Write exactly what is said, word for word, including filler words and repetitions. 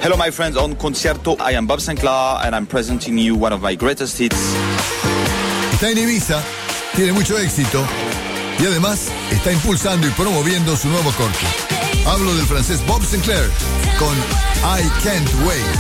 Hello, my friends, on Concierto. I am Bob Sinclair, and I'm presenting you one of my greatest hits. Está en Ibiza, tiene mucho éxito y además está impulsando y promoviendo su nuevo corte. Hablo del francés Bob Sinclair con I Can't Wait.